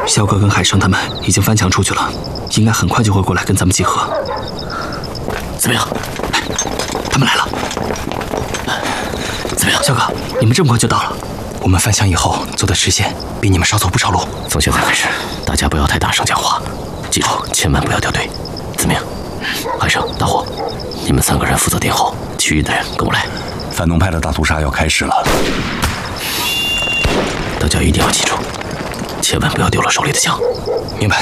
萧哥跟海生他们已经翻墙出去了，应该很快就会过来跟咱们集合。 怎么样？ 他们来了。 怎么样？ 萧哥，你们这么快就到了？我们翻墙以后走的直线比你们少走不少路。 从现在开始，大家不要太大声讲话，记住千万不要掉队。怎么样？海生、大火，你们3个人负责殿后，其余的人跟我来。 反动派的大屠杀要开始了， 大家一定要记住，千万不要丢了手里的枪。 明白。